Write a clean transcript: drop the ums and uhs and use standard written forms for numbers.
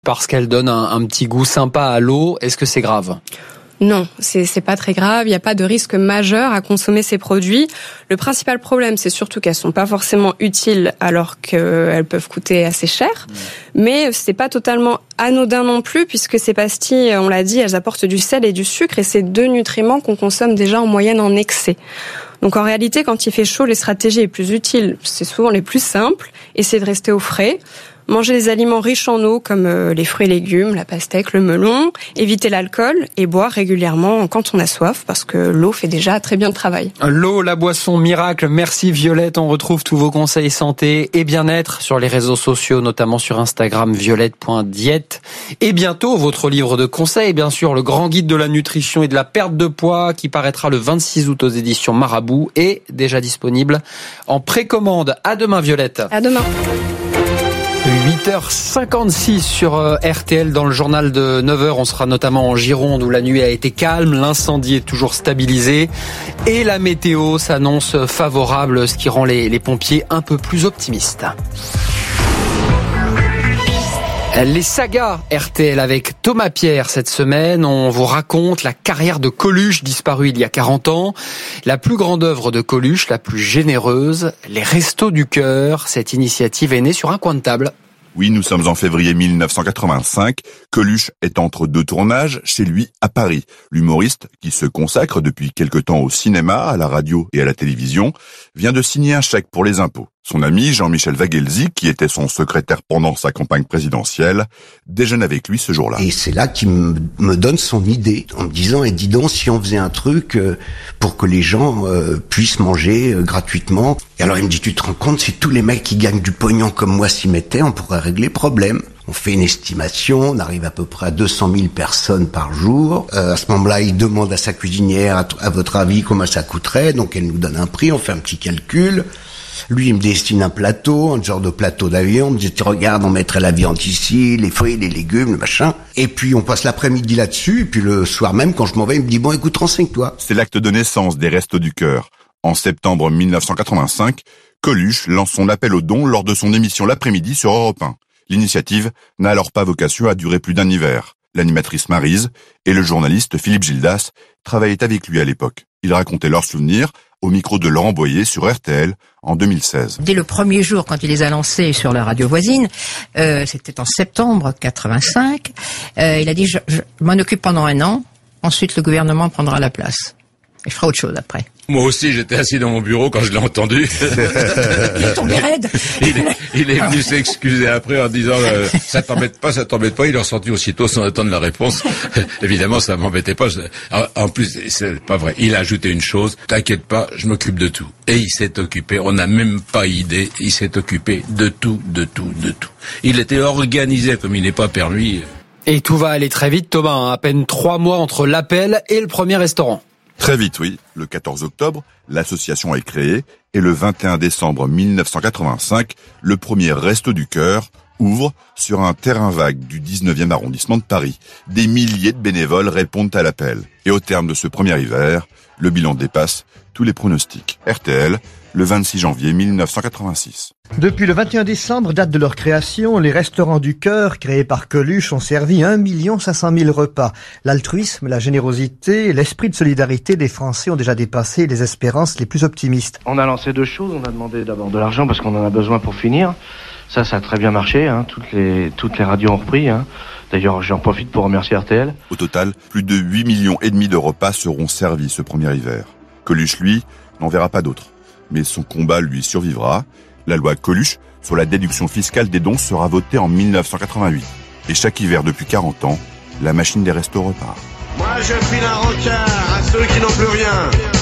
parce qu'elle donne un petit goût sympa à l'eau. Est-ce que c'est grave ? Non, c'est pas très grave. Il n'y a pas de risque majeur à consommer ces produits. Le principal problème, c'est surtout qu'elles sont pas forcément utiles alors qu'elles peuvent coûter assez cher. Mais c'est pas totalement anodin non plus puisque ces pastilles, on l'a dit, elles apportent du sel et du sucre et c'est 2 nutriments qu'on consomme déjà en moyenne en excès. Donc en réalité, quand il fait chaud, les stratégies les plus utiles, c'est souvent les plus simples. Essayer de rester au frais. Manger des aliments riches en eau comme les fruits et légumes, la pastèque, le melon, éviter l'alcool et boire régulièrement quand on a soif parce que l'eau fait déjà très bien le travail. L'eau, la boisson miracle. Merci Violette, on retrouve tous vos conseils santé et bien-être sur les réseaux sociaux, notamment sur Instagram violette.diète. Et bientôt, votre livre de conseils, bien sûr, le grand guide de la nutrition et de la perte de poids qui paraîtra le 26 août aux éditions Marabout est déjà disponible en précommande. À demain Violette. À demain. 8h56 sur RTL. Dans le journal de 9h, on sera notamment en Gironde où la nuit a été calme, l'incendie est toujours stabilisé et la météo s'annonce favorable, ce qui rend les pompiers un peu plus optimistes. Les sagas RTL avec Thomas Pierre cette semaine, on vous raconte la carrière de Coluche, disparu il y a 40 ans. La plus grande œuvre de Coluche, la plus généreuse, les Restos du Cœur. Cette initiative est née sur un coin de table. Oui, nous sommes en février 1985. Coluche est entre 2 tournages chez lui à Paris. L'humoriste, qui se consacre depuis quelque temps au cinéma, à la radio et à la télévision, vient de signer un chèque pour les impôts. Son ami Jean-Michel Vaguelzi, qui était son secrétaire pendant sa campagne présidentielle, déjeune avec lui ce jour-là. Et c'est là qu'il me donne son idée, en me disant, dis donc, si on faisait un truc pour que les gens puissent manger gratuitement. Et alors il me dit, tu te rends compte, si tous les mecs qui gagnent du pognon comme moi s'y mettaient, on pourrait régler le problème. On fait une estimation, on arrive à peu près à 200 000 personnes par jour. À ce moment-là, il demande à sa cuisinière, à votre avis, comment ça coûterait. Donc elle nous donne un prix, on fait un petit calcul. Lui, il me destine un plateau, un genre de plateau d'avion. Il me dit, regarde, on mettrait la viande ici, les fruits, les légumes, le machin. Et puis, on passe l'après-midi là-dessus. Et puis, le soir même, quand je m'en vais, il me dit, bon, écoute, renseigne-toi. C'est l'acte de naissance des Restos du Cœur. En septembre 1985, Coluche lance son appel aux dons lors de son émission l'après-midi sur Europe 1. L'initiative n'a alors pas vocation à durer plus d'un hiver. L'animatrice Maryse et le journaliste Philippe Gildas travaillaient avec lui à l'époque. Ils racontaient leurs souvenirs au micro de Laurent Boyer sur RTL en 2016. Dès le premier jour, quand il les a lancés sur la radio voisine, c'était en septembre 85, il a dit je m'en occupe pendant 1 an, ensuite le gouvernement prendra la place. Et je ferai autre chose après. Moi aussi, j'étais assis dans mon bureau quand je l'ai entendu. Il est tombé raide. Il est venu s'excuser après en disant ça t'embête pas. Il est ressorti aussitôt sans attendre la réponse. Évidemment, ça m'embêtait pas. En plus, c'est pas vrai. Il a ajouté une chose. T'inquiète pas, je m'occupe de tout. Et il s'est occupé. On n'a même pas idée. Il s'est occupé de tout. Il était organisé comme il n'est pas permis. Et tout va aller très vite, Thomas. À peine 3 mois entre l'appel et le premier restaurant. Très vite, oui. Le 14 octobre, l'association est créée et le 21 décembre 1985, le premier Resto du Cœur ouvre sur un terrain vague du 19e arrondissement de Paris. Des milliers de bénévoles répondent à l'appel. Et au terme de ce premier hiver, le bilan dépasse tous les pronostics. RTL, le 26 janvier 1986. Depuis le 21 décembre, date de leur création, les Restaurants du Cœur, créés par Coluche, ont servi 1 500 000 repas. L'altruisme, la générosité et l'esprit de solidarité des Français ont déjà dépassé les espérances les plus optimistes. On a lancé 2 choses. On a demandé d'abord de l'argent parce qu'on en a besoin pour finir. Ça a très bien marché. Toutes les radios ont repris. D'ailleurs, j'en profite pour remercier RTL. Au total, plus de 8,5 millions de repas seront servis ce premier hiver. Coluche, lui, n'en verra pas d'autres. Mais son combat lui survivra. La loi Coluche sur la déduction fiscale des dons sera votée en 1988. Et chaque hiver depuis 40 ans, la machine des restos repart. Moi je file un rencard à ceux qui n'ont plus rien.